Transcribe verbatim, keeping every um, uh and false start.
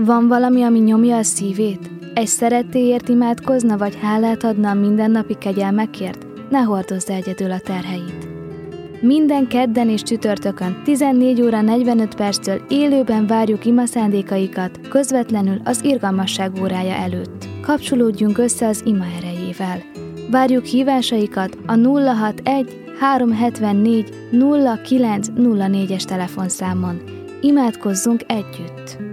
Van valami, ami nyomja a szívét? Egy szerettéért imádkozna, vagy hálát adna a mindennapi kegyelmekért? Ne hordozz egyedül a terheit. Minden kedden és csütörtökön tizennégy óra negyvenöt perctől élőben várjuk ima szándékaikat, közvetlenül az irgalmasság órája előtt. Kapcsolódjunk össze az ima erejével. Várjuk hívásaikat a nulla hatvanegy háromszázhetvennégy nulla kilenc nulla négyes telefonszámon. Imádkozzunk együtt!